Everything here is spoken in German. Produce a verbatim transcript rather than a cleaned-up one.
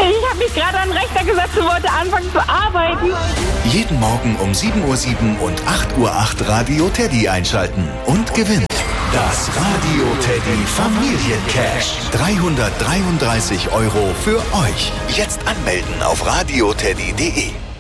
Ich habe mich gerade an den Rechner gesetzt und wollte anfangen zu arbeiten. Jeden Morgen um sieben Uhr sieben und acht Uhr acht Radio Teddy einschalten und gewinnen. Das Radio Teddy Familiencash. dreihundertdreiunddreißig Euro für euch. Jetzt anmelden auf radioteddy punkt de.